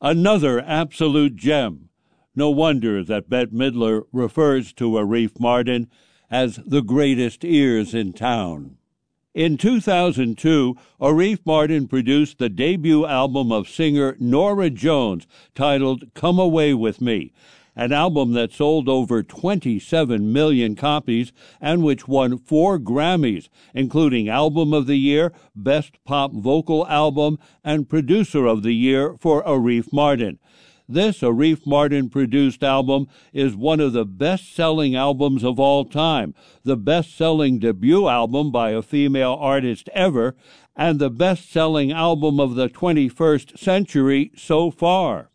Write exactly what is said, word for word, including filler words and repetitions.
Another absolute gem. No wonder that Bette Midler refers to Arif Mardin as the greatest ears in town. In two thousand two, Arif Mardin produced the debut album of singer Norah Jones titled Come Away With Me, an album that sold over twenty-seven million copies and which won four Grammys, including Album of the Year, Best Pop Vocal Album, and Producer of the Year for Arif Mardin. This Arif Mardin-produced album is one of the best-selling albums of all time, the best-selling debut album by a female artist ever, and the best-selling album of the twenty-first century so far.